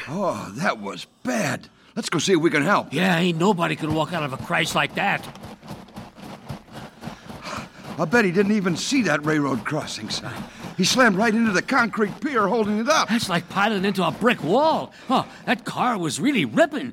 Oh, that was bad. Let's go see if we can help. Yeah, ain't nobody could walk out of a crash like that. I bet he didn't even see that railroad crossing sign. He slammed right into the concrete pier holding it up. That's like piling into a brick wall. Oh, that car was really ripping.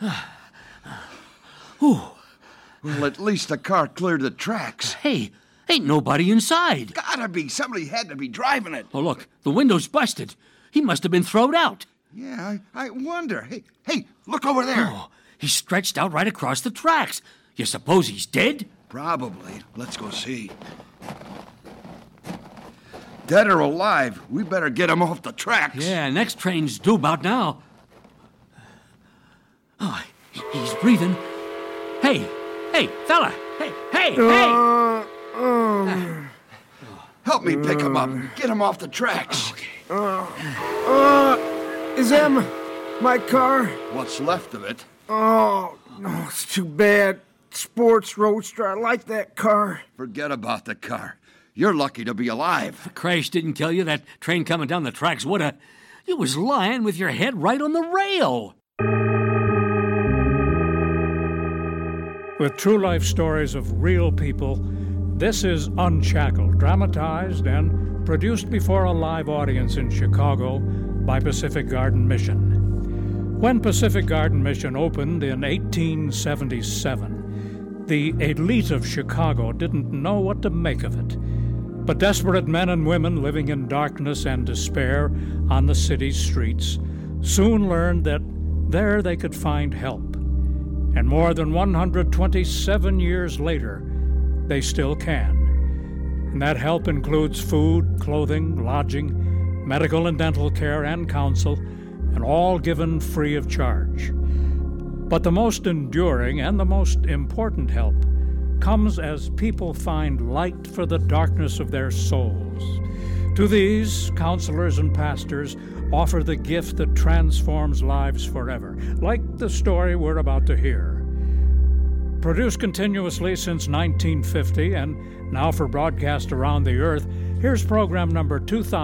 Well, at least the car cleared the tracks. Hey, ain't nobody inside. Gotta be. Somebody had to be driving it. Oh, look, the window's busted. He must have been thrown out. Yeah, I wonder. Hey, look over there. Oh, he's stretched out right across the tracks. You suppose he's dead? Probably. Let's go see. Dead or alive, we better get him off the tracks. Yeah, next train's due about now. Oh, he's breathing. Hey, fella. Hey. Help me pick him up. Get him off the tracks. Okay. Is that my car? What's left of it? Oh, no, it's too bad. Sports Roadster, I like that car. Forget about the car. You're lucky to be alive. The crash didn't kill you. That train coming down the tracks would have. You was lying with your head right on the rail. With true life stories of real people, this is Unshackled, dramatized and produced before a live audience in Chicago by Pacific Garden Mission. When Pacific Garden Mission opened in 1877, the elite of Chicago didn't know what to make of it. But desperate men and women living in darkness and despair on the city's streets soon learned that there they could find help. And more than 127 years later, they still can. And that help includes food, clothing, lodging, medical and dental care, and counsel, and all given free of charge. But the most enduring and the most important help comes as people find light for the darkness of their souls. To these, counselors and pastors offer the gift that transforms lives forever, like the story we're about to hear. Produced continuously since 1950 and now for broadcast around the earth, here's program number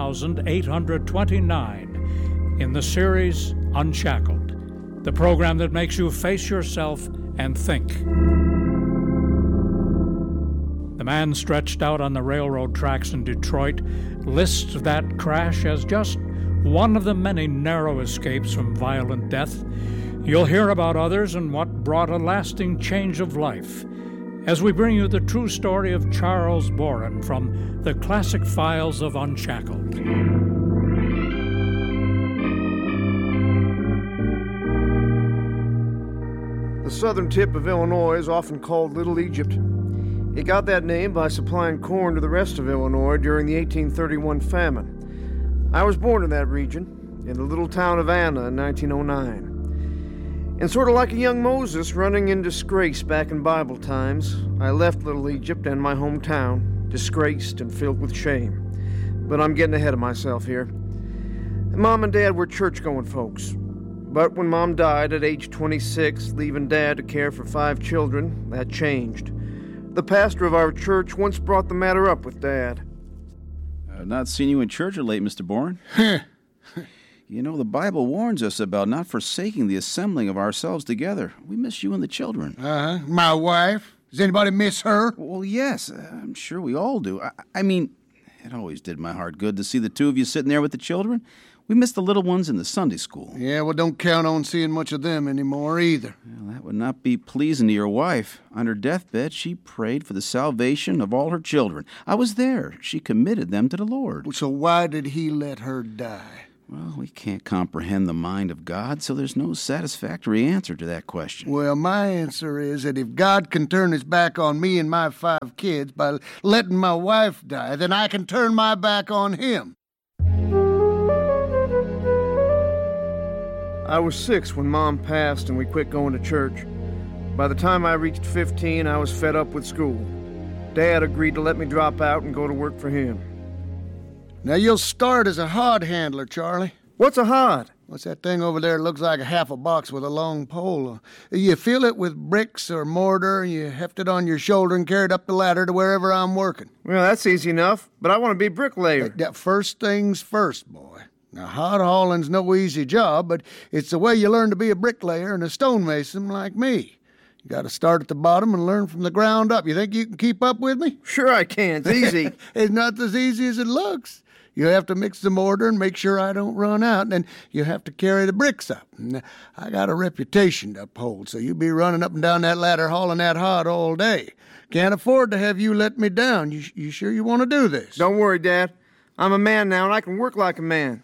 2829 in the series Unshackled, the program that makes you face yourself and think. The man stretched out on the railroad tracks in Detroit lists that crash as just one of the many narrow escapes from violent death. You'll hear about others and what brought a lasting change of life as we bring you the true story of Charles Boren from the classic files of Unshackled. The southern tip of Illinois is often called Little Egypt. It got that name by supplying corn to the rest of Illinois during the 1831 famine. I was born in that region, in the little town of Anna in 1909. And sort of like a young Moses running in disgrace back in Bible times, I left Little Egypt and my hometown, disgraced and filled with shame. But I'm getting ahead of myself here. Mom and Dad were church-going folks. But when Mom died at age 26, leaving Dad to care for 5 children, that changed. The pastor of our church once brought the matter up with Dad. I've not seen you in church of late, Mr. Boren. You know, the Bible warns us about not forsaking the assembling of ourselves together. We miss you and the children. My wife? Does anybody miss her? Well, yes, I'm sure we all do. I mean, it always did my heart good to see the two of you sitting there with the children. We miss the little ones in the Sunday school. Yeah, well, don't count on seeing much of them anymore either. Well, that would not be pleasing to your wife. On her deathbed, she prayed for the salvation of all her children. I was there. She committed them to the Lord. So why did he let her die? Well, we can't comprehend the mind of God, so there's no satisfactory answer to that question. Well, my answer is that if God can turn his back on me and my 5 kids by letting my wife die, then I can turn my back on him. I was 6 when Mom passed and we quit going to church. By the time I reached 15, I was fed up with school. Dad agreed to let me drop out and go to work for him. Now, you'll start as a hod handler, Charlie. What's a hod? What's that thing over there? It looks like a half a box with a long pole. You fill it with bricks or mortar, you heft it on your shoulder and carry it up the ladder to wherever I'm working. Well, that's easy enough, but I want to be a bricklayer. First things first, boy. Now, hod hauling's no easy job, but it's the way you learn to be a bricklayer and a stonemason like me. You got to start at the bottom and learn from the ground up. You think you can keep up with me? Sure I can. It's easy. It's not as easy as it looks. You have to mix the mortar and make sure I don't run out, and then you have to carry the bricks up. And I got a reputation to uphold, so you be running up and down that ladder hauling that hod all day. Can't afford to have you let me down. You sure you want to do this? Don't worry, Dad. I'm a man now, and I can work like a man.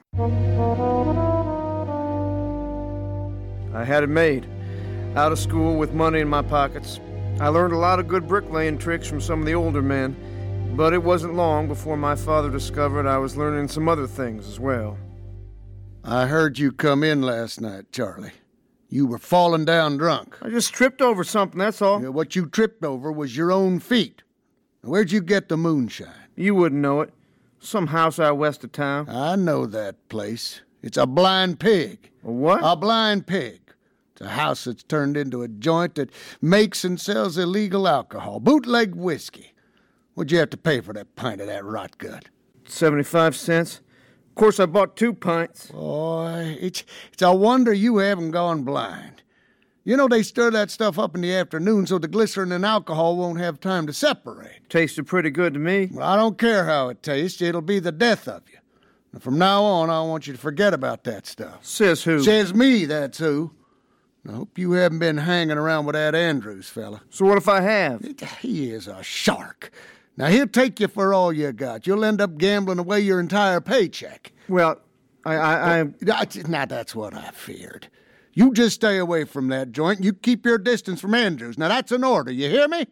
I had it made. Out of school with money in my pockets. I learned a lot of good bricklaying tricks from some of the older men, but it wasn't long before my father discovered I was learning some other things as well. I heard you come in last night, Charlie. You were falling down drunk. I just tripped over something, that's all. Yeah, what you tripped over was your own feet. Where'd you get the moonshine? You wouldn't know it. Some house out west of town. I know that place. It's a Blind Pig. A what? A Blind Pig. It's a house that's turned into a joint that makes and sells illegal alcohol, bootleg whiskey. What'd you have to pay for that pint of that rot gut? 75 cents. Of course, I bought 2 pints. Boy, it's a wonder you haven't gone blind. You know, they stir that stuff up in the afternoon so the glycerin and alcohol won't have time to separate. Tasted pretty good to me. Well, I don't care how it tastes. It'll be the death of you. And from now on, I want you to forget about that stuff. Says who? Says me, that's who. I hope you haven't been hanging around with that Andrews fella. So what if I have? He is a shark. Now, he'll take you for all you got. You'll end up gambling away your entire paycheck. Well, Now, that's what I feared. You just stay away from that joint, and you keep your distance from Andrews. Now, that's an order. You hear me?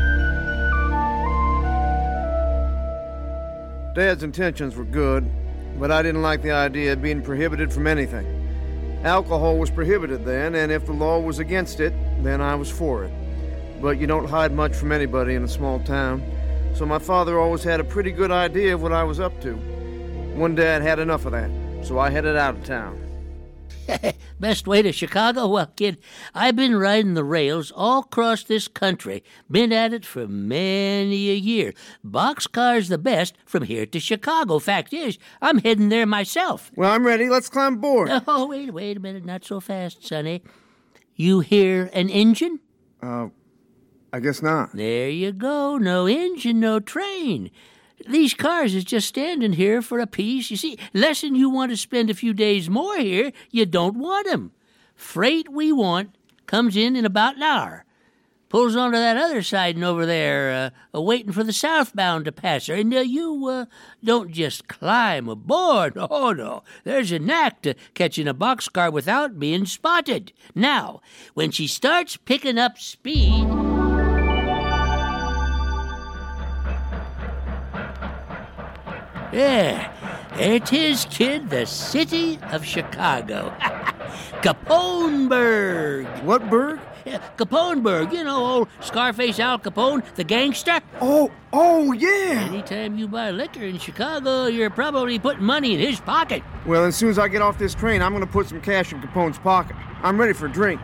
Dad's intentions were good, but I didn't like the idea of being prohibited from anything. Alcohol was prohibited then, and if the law was against it, then I was for it. But you don't hide much from anybody in a small town, so my father always had a pretty good idea of what I was up to. One day I'd had enough of that, so I headed out of town. Best way to Chicago? Well, kid, I've been riding the rails all across this country. Been at it for many a year. Boxcar's the best from here to Chicago. Fact is, I'm heading there myself. Well, I'm ready. Let's climb aboard. Oh, wait a minute. Not so fast, Sonny. You hear an engine? I guess not. There you go. No engine, no train. These cars is just standing here for a piece. You see, less'n you want to spend a few days more here, you don't want 'em. Freight we want comes in about an hour. Pulls onto that other siding over there, waiting for the southbound to pass her. And you don't just climb aboard. Oh, no. There's a knack to catching a boxcar without being spotted. Now, when she starts picking up speed... Yeah, there 'tis, kid, the city of Chicago. Caponeburg. What burg? Yeah, Caponeburg, you know, old Scarface Al Capone, the gangster. Oh, yeah. Anytime you buy liquor in Chicago, you're probably putting money in his pocket. Well, as soon as I get off this train, I'm going to put some cash in Capone's pocket. I'm ready for a drink.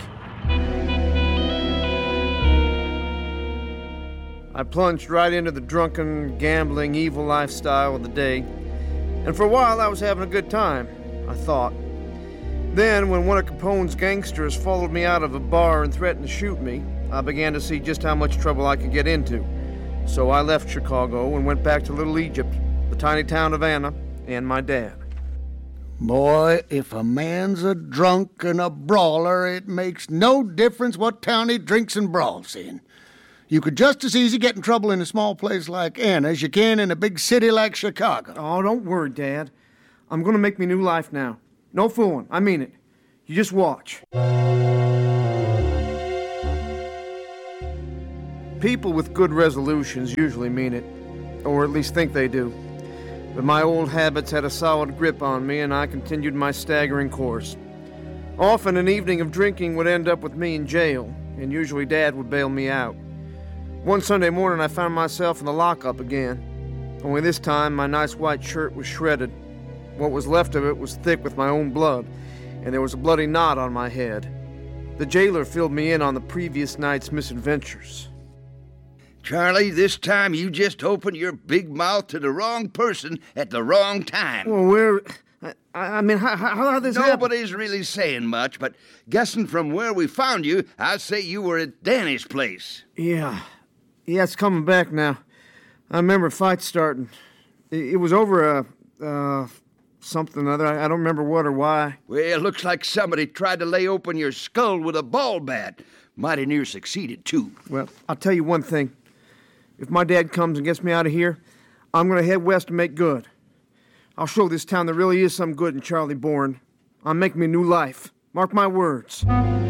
I plunged right into the drunken, gambling, evil lifestyle of the day. And for a while, I was having a good time, I thought. Then, when one of Capone's gangsters followed me out of a bar and threatened to shoot me, I began to see just how much trouble I could get into. So I left Chicago and went back to Little Egypt, the tiny town of Anna, and my dad. Boy, if a man's a drunk and a brawler, it makes no difference what town he drinks and brawls in. You could just as easy get in trouble in a small place like Anna as you can in a big city like Chicago. Oh, don't worry, Dad. I'm going to make me new life now. No fooling. I mean it. You just watch. People with good resolutions usually mean it, or at least think they do. But my old habits had a solid grip on me, and I continued my staggering course. Often an evening of drinking would end up with me in jail, and usually Dad would bail me out. One Sunday morning, I found myself in the lockup again. Only this time, my nice white shirt was shredded. What was left of it was thick with my own blood, and there was a bloody knot on my head. The jailer filled me in on the previous night's misadventures. Charlie, this time you just opened your big mouth to the wrong person at the wrong time. Well, I mean, how did this happen? Nobody's really saying much, but guessing from where we found you, I'd say you were at Danny's place. Yeah, it's coming back now. I remember a fight starting. It was over something or other. I don't remember what or why. Well, it looks like somebody tried to lay open your skull with a ball bat. Mighty near succeeded, too. Well, I'll tell you one thing. If my dad comes and gets me out of here, I'm going to head west and make good. I'll show this town there really is some good in Charlie Bourne. I'll make me a new life. Mark my words.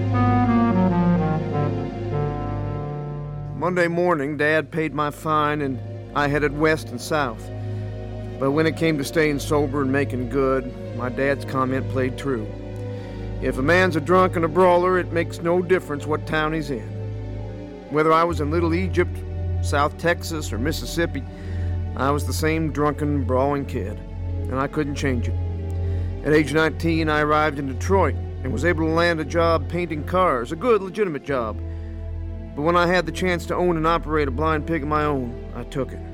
Monday morning, Dad paid my fine, and I headed west and south. But when it came to staying sober and making good, my dad's comment played true. If a man's a drunk and a brawler, it makes no difference what town he's in. Whether I was in Little Egypt, South Texas, or Mississippi, I was the same drunken, brawling kid, and I couldn't change it. At age 19, I arrived in Detroit and was able to land a job painting cars, a good, legitimate job. But when I had the chance to own and operate a blind pig of my own, I took it.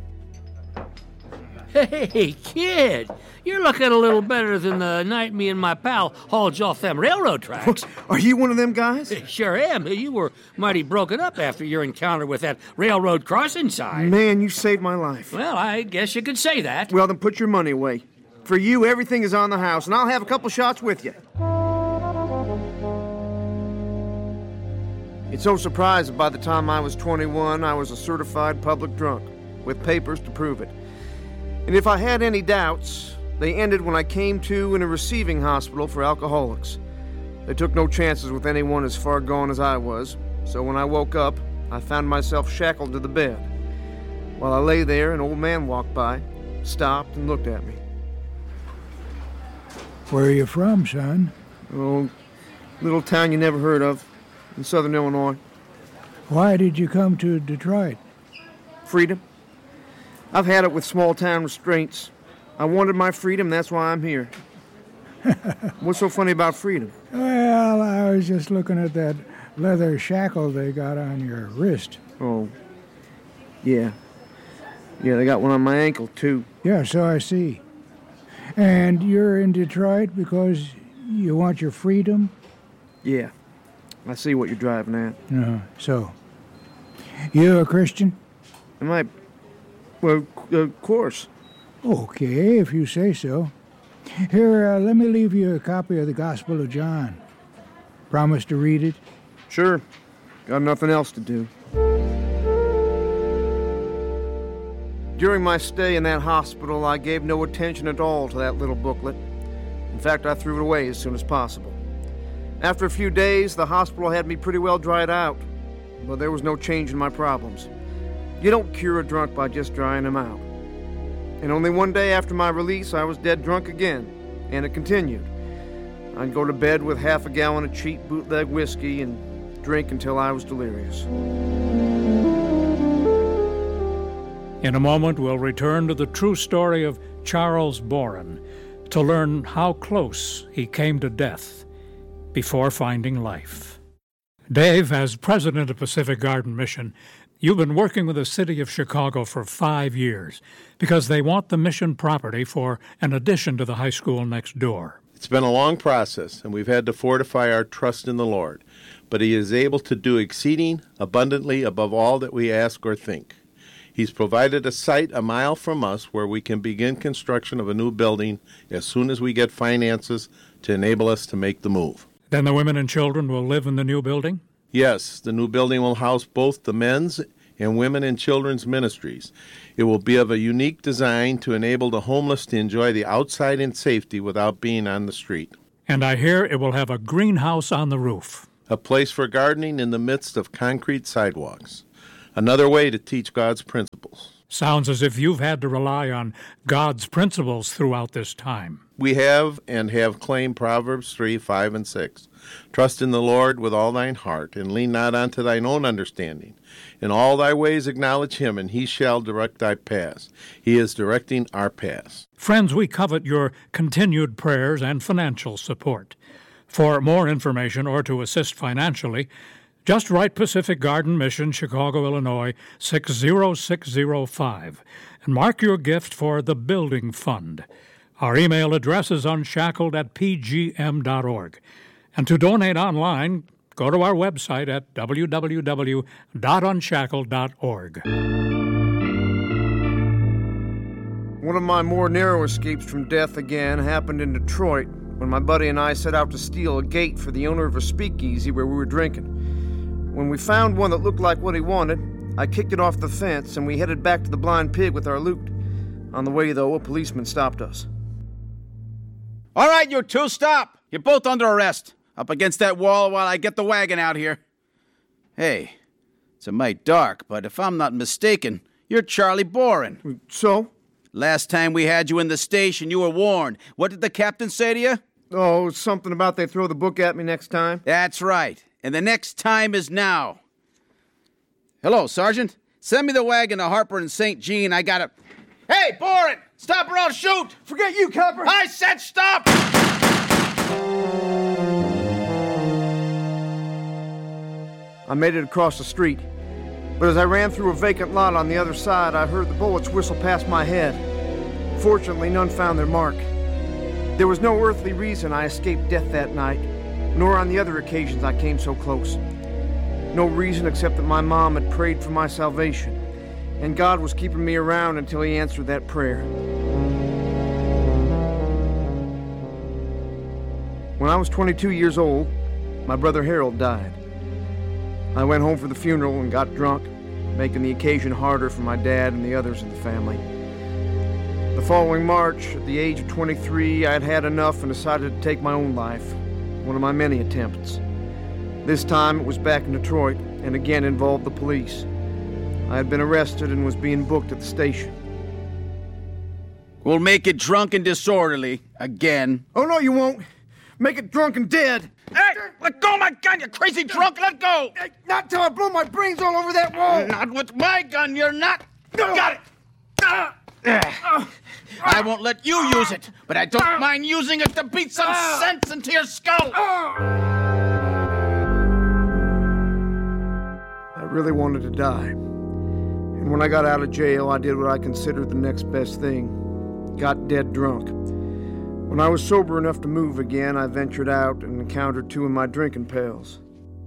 Hey, kid, you're looking a little better than the night me and my pal hauled you off them railroad tracks. Are you one of them guys? Sure am. You were mighty broken up after your encounter with that railroad crossing sign. Man, you saved my life. Well, I guess you could say that. Well, then put your money away. For you, everything is on the house, and I'll have a couple shots with you. It's so surprised that by the time I was 21, I was a certified public drunk, with papers to prove it. And if I had any doubts, they ended when I came to in a receiving hospital for alcoholics. They took no chances with anyone as far gone as I was, so when I woke up, I found myself shackled to the bed. While I lay there, an old man walked by, stopped, and looked at me. Where are you from, son? Oh, little town you never heard of, in southern Illinois. Why did you come to Detroit? Freedom. I've had it with small-town restraints. I wanted my freedom, that's why I'm here. What's so funny about freedom? Well, I was just looking at that leather shackle they got on your wrist. Oh, yeah. Yeah, they got one on my ankle, too. Yeah, so I see. And you're in Detroit because you want your freedom? Yeah. I see what you're driving at. So. You a Christian? Am I? Well, of course. Okay, if you say so. Here, let me leave you a copy of the Gospel of John. Promise to read it? Sure. Got nothing else to do. During my stay in that hospital, I gave no attention at all to that little booklet. In fact, I threw it away as soon as possible. After a few days, the hospital had me pretty well dried out, but there was no change in my problems. You don't cure a drunk by just drying him out. And only one day after my release, I was dead drunk again, and it continued. I'd go to bed with half a gallon of cheap bootleg whiskey and drink until I was delirious. In a moment, we'll return to the true story of Charles Boren to learn how close he came to death before finding life. Dave, as president of Pacific Garden Mission, you've been working with the city of Chicago for 5 years because they want the mission property for an addition to the high school next door. It's been a long process, and we've had to fortify our trust in the Lord, but He is able to do exceeding abundantly above all that we ask or think. He's provided a site a mile from us where we can begin construction of a new building as soon as we get finances to enable us to make the move. Then the women and children will live in the new building? Yes, the new building will house both the men's and women and children's ministries. It will be of a unique design to enable the homeless to enjoy the outside in safety without being on the street. And I hear it will have a greenhouse on the roof. A place for gardening in the midst of concrete sidewalks. Another way to teach God's principles. Sounds as if you've had to rely on God's principles throughout this time. We have and have claimed Proverbs 3, 5, and 6. Trust in the Lord with all thine heart, and lean not unto thine own understanding. In all thy ways acknowledge him, and he shall direct thy paths. He is directing our paths. Friends, we covet your continued prayers and financial support. For more information or to assist financially, just write Pacific Garden Mission, Chicago, Illinois, 60605, and mark your gift for the Building Fund. Our email address is unshackled@pgm.org. And to donate online, go to our website at www.unshackled.org. One of my more narrow escapes from death again happened in Detroit when my buddy and I set out to steal a gate for the owner of a speakeasy where we were drinking. When we found one that looked like what he wanted, I kicked it off the fence and we headed back to the Blind Pig with our loot. On the way, though, a policeman stopped us. All right, you two, stop. You're both under arrest. Up against that wall while I get the wagon out here. Hey, it's a mite dark, but if I'm not mistaken, you're Charlie Boren. So? Last time we had you in the station, you were warned. What did the captain say to you? Oh, something about they throw the book at me next time? That's right. And the next time is now. Hello, Sergeant. Send me the wagon to Harper and St. Jean. I gotta... Hey, Boren! Stop or I'll shoot! Forget you, Copper! I said stop! I made it across the street, but as I ran through a vacant lot on the other side, I heard the bullets whistle past my head. Fortunately, none found their mark. There was no earthly reason I escaped death that night, nor on the other occasions I came so close. No reason except that my mom had prayed for my salvation, and God was keeping me around until He answered that prayer. When I was 22 years old, my brother Harold died. I went home for the funeral and got drunk, making the occasion harder for my dad and the others in the family. The following March, at the age of 23, I had had enough and decided to take my own life, one of my many attempts. This time it was back in Detroit and again involved the police. I had been arrested and was being booked at the station. We'll make it drunk and disorderly again. Oh, no, you won't. Make it drunk and dead. Hey, let go of my gun, you crazy drunk. Let go. Hey, not till I blow my brains all over that wall. Not with my gun, you're not. Got it. I won't let you use it, but I don't mind using it to beat some sense into your skull. I really wanted to die. And when I got out of jail, I did what I considered the next best thing. Got dead drunk. When I was sober enough to move again, I ventured out and encountered two of my drinking pals.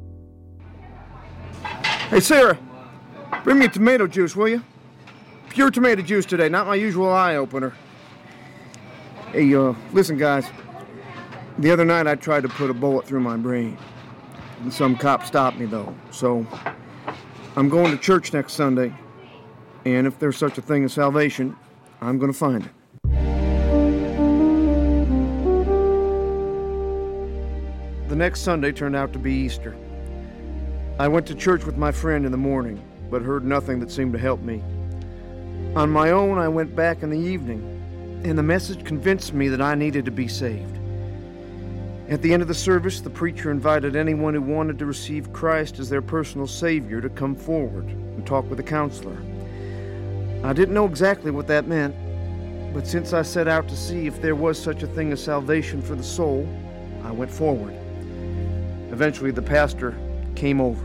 Hey, Sarah, bring me a tomato juice, will you? Pure tomato juice today, not my usual eye-opener. Hey, listen, guys. The other night I tried to put a bullet through my brain. And some cop stopped me, though. So, I'm going to church next Sunday. And if there's such a thing as salvation, I'm going to find it. The next Sunday turned out to be Easter. I went to church with my friend in the morning, but heard nothing that seemed to help me. On my own, I went back in the evening, and the message convinced me that I needed to be saved. At the end of the service, the preacher invited anyone who wanted to receive Christ as their personal Savior to come forward and talk with a counselor. I didn't know exactly what that meant, but since I set out to see if there was such a thing as salvation for the soul, I went forward. Eventually, the pastor came over.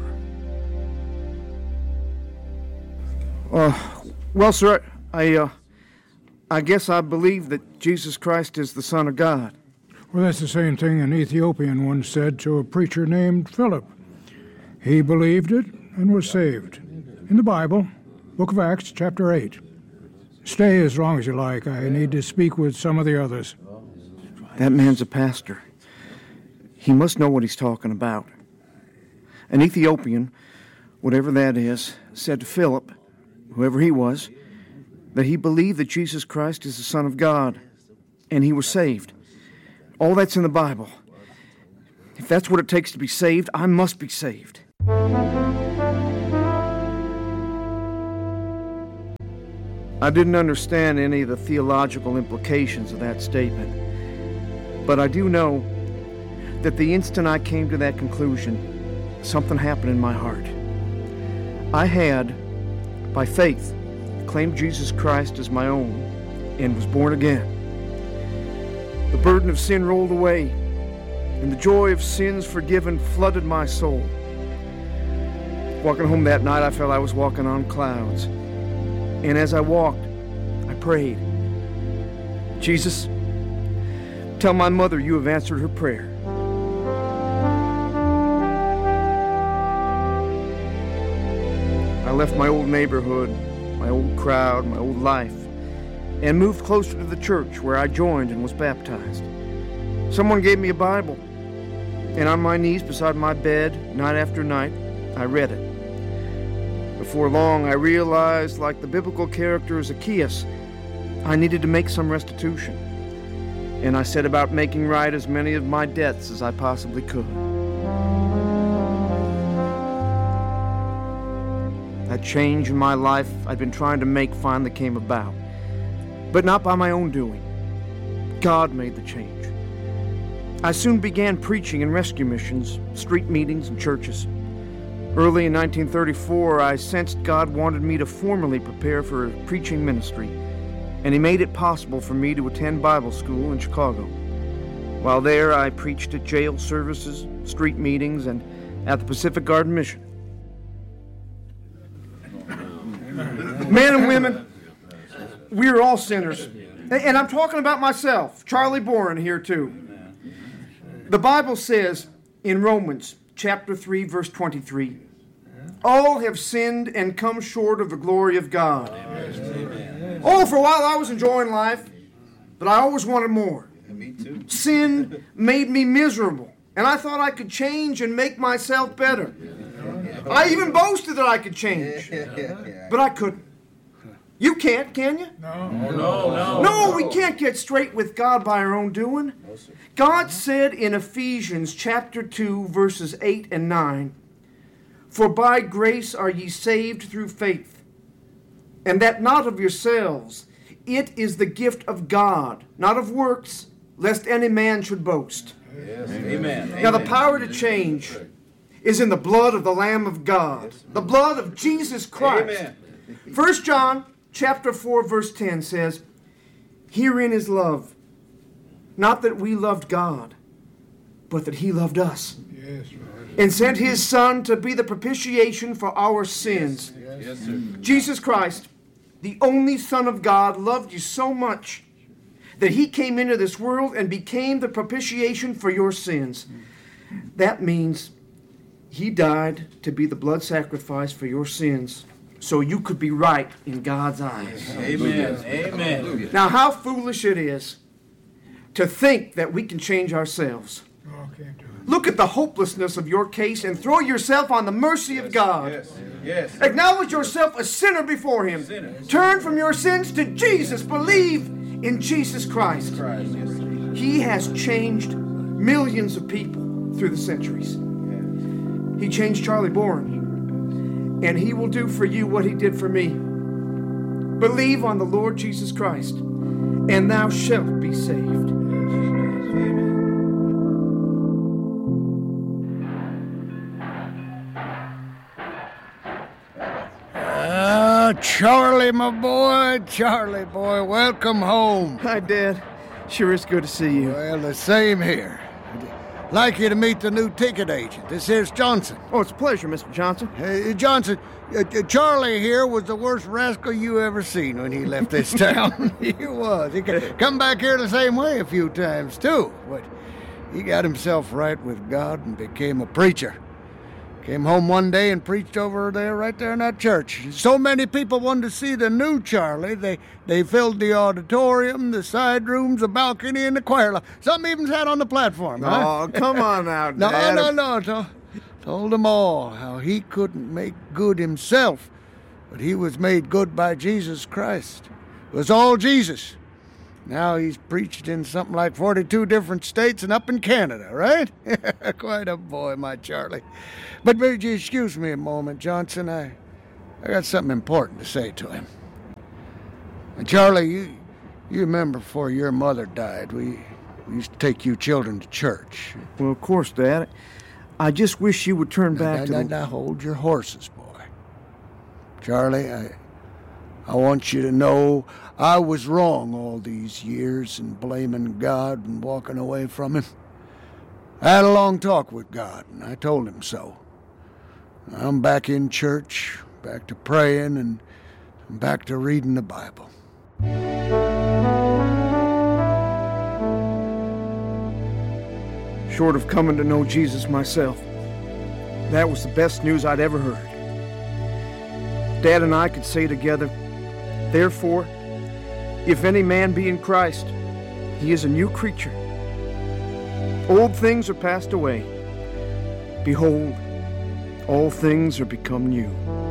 Well, sir, I guess I believe that Jesus Christ is the Son of God. Well, that's the same thing an Ethiopian once said to a preacher named Philip. He believed it and was saved. In the Bible, Book of Acts, chapter 8. Stay as long as you like. I need to speak with some of the others. That man's a pastor. He must know what he's talking about. An Ethiopian, whatever that is, said to Philip, whoever he was, that he believed that Jesus Christ is the Son of God, and he was saved. All that's in the Bible. If that's what it takes to be saved, I must be saved. I didn't understand any of the theological implications of that statement, but I do know that the instant I came to that conclusion, something happened in my heart. I had, by faith, claimed Jesus Christ as my own and was born again. The burden of sin rolled away, and the joy of sins forgiven flooded my soul. Walking home that night, I felt I was walking on clouds. And as I walked, I prayed, Jesus, Tell my mother you have answered her prayer. I left my old neighborhood, my old crowd, my old life, and moved closer to the church where I joined and was baptized. Someone gave me a Bible, and on my knees beside my bed, night after night, I read it. Before long, I realized, like the biblical character Zacchaeus, I needed to make some restitution, and I set about making right as many of my debts as I possibly could. That change in my life I'd been trying to make finally came about, but not by my own doing. God made the change. I soon began preaching in rescue missions, street meetings, and churches. Early in 1934, I sensed God wanted me to formally prepare for a preaching ministry, and He made it possible for me to attend Bible school in Chicago. While there, I preached at jail services, street meetings, and at the Pacific Garden Mission. Men and women, we are all sinners. And I'm talking about myself, Charlie Boren here too. The Bible says in Romans chapter 3, verse 23, all have sinned and come short of the glory of God. Oh, for a while I was enjoying life, but I always wanted more. Sin made me miserable, and I thought I could change and make myself better. I even boasted that I could change, but I couldn't. You can't, can you? No, we can't get straight with God by our own doing. God said in Ephesians chapter 2, verses 8 and 9, for by grace are ye saved through faith, and that not of yourselves. It is the gift of God, not of works, lest any man should boast. Yes. Amen. Now the power to change is in the blood of the Lamb of God, the blood of Jesus Christ. Amen. 1 John chapter 4, verse 10 says, herein is love, not that we loved God, but that He loved us. Yes, and sent His Son to be the propitiation for our sins. Yes, sir. Jesus Christ, the only Son of God, loved you so much that He came into this world and became the propitiation for your sins. That means He died to be the blood sacrifice for your sins, so you could be right in God's eyes. Amen. Amen. Now, how foolish it is to think that we can change ourselves. Oh, can't do it. Look at the hopelessness of your case and throw yourself on the mercy of God. Yes. Acknowledge yourself a sinner before Him. Turn from your sins to Jesus. Believe in Jesus Christ. He has changed millions of people through the centuries. He changed Charlie Boren, and He will do for you what He did for me. Believe on the Lord Jesus Christ, and thou shalt be saved. Charlie, my boy, welcome home. Hi, Dad. Sure is good to see you. Well, the same here. I'd like you to meet the new ticket agent. This here's Johnson. Oh, it's a pleasure, Mr. Johnson. Hey, Johnson, Charlie here was the worst rascal you ever seen when he left this town. He was. He come back here the same way a few times, too. But he got himself right with God and became a preacher. Came home one day and preached over there, right there in that church. So many people wanted to see the new Charlie. They filled the auditorium, the side rooms, the balcony, and the choir loft. Some even sat on the platform. Oh, come on now, Dad. No. Told them all how he couldn't make good himself, but he was made good by Jesus Christ. It was all Jesus. Now he's preached in something like 42 different states and up in Canada, right? Quite a boy, my Charlie. But would you excuse me a moment, Johnson? I got something important to say to him. And Charlie, you remember before your mother died, we used to take you children to church. Well, of course, Dad. I just wish you would turn back to... Now, hold your horses, boy. Charlie, I want you to know I was wrong all these years in blaming God and walking away from Him. I had a long talk with God, and I told Him so. I'm back in church, back to praying, and back to reading the Bible. short of coming to know Jesus myself. That was the best news I'd ever heard. Dad and I could say together, therefore, if any man be in Christ, he is a new creature. Old things are passed away. Behold, all things are become new.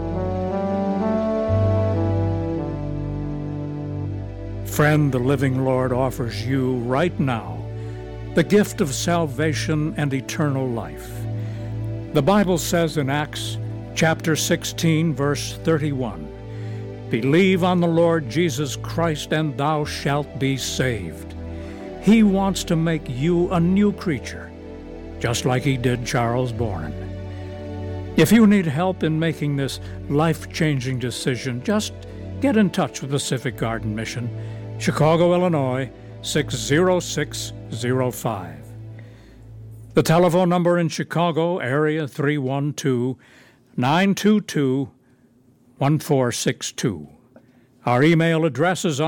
Friend, the living Lord offers you right now the gift of salvation and eternal life. The Bible says in Acts chapter 16, verse 31, "Believe on the Lord Jesus Christ, and thou shalt be saved." He wants to make you a new creature, just like he did Charles Bourne. If you need help in making this life-changing decision, just get in touch with the Pacific Garden Mission, Chicago, Illinois, 60605. The telephone number in Chicago, area 312-922-1462. Our email address is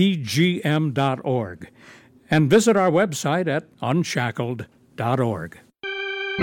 unshackled@pgm.org. And visit our website at unshackled.org.